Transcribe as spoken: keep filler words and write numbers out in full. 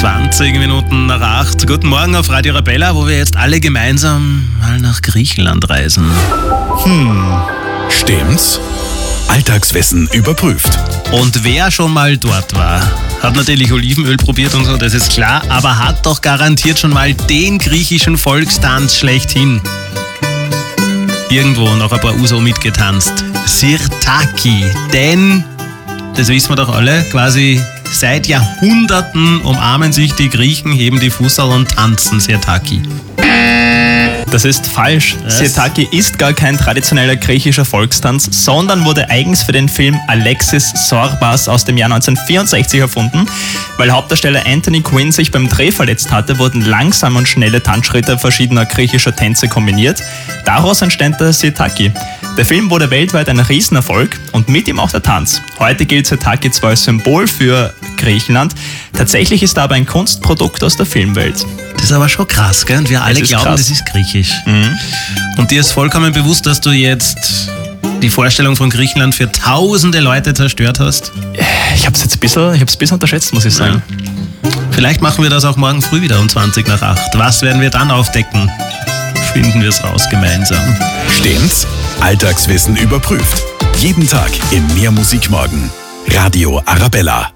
zwanzig Minuten nach acht. Guten Morgen auf Radio Arabella, wo wir jetzt alle gemeinsam mal nach Griechenland reisen. Hm, stimmt's? Alltagswissen überprüft. Und wer schon mal dort war, hat natürlich Olivenöl probiert und so, das ist klar, aber hat doch garantiert schon mal den griechischen Volkstanz schlechthin irgendwo noch ein paar Uso mitgetanzt. Sirtaki, denn, das wissen wir doch alle, quasi seit Jahrhunderten umarmen sich die Griechen, heben die Fußerl und tanzen Sirtaki. Das ist falsch. Was? Sirtaki ist gar kein traditioneller griechischer Volkstanz, sondern wurde eigens für den Film Alexis Sorbas aus dem Jahr neunzehnhundertvierundsechzig erfunden. Weil Hauptdarsteller Anthony Quinn sich beim Dreh verletzt hatte, wurden langsame und schnelle Tanzschritte verschiedener griechischer Tänze kombiniert. Daraus entstand der Sirtaki. Der Film wurde weltweit ein Riesenerfolg und mit ihm auch der Tanz. Heute gilt Sirtaki zwar als Symbol für Griechenland, tatsächlich ist er aber ein Kunstprodukt aus der Filmwelt. Das ist aber schon krass, gell? Und wir alle ist glauben, krass. das ist griechisch. Mhm. Und dir ist vollkommen bewusst, dass du jetzt die Vorstellung von Griechenland für tausende Leute zerstört hast? Ich habe es jetzt ein bisschen, ich hab's ein bisschen unterschätzt, muss ich sagen. Vielleicht machen wir das auch morgen früh wieder um zwanzig nach acht. Was werden wir dann aufdecken? Finden wir es raus gemeinsam. Stimmt's? Alltagswissen überprüft. Jeden Tag im Mehr Musik Morgen. Radio Arabella.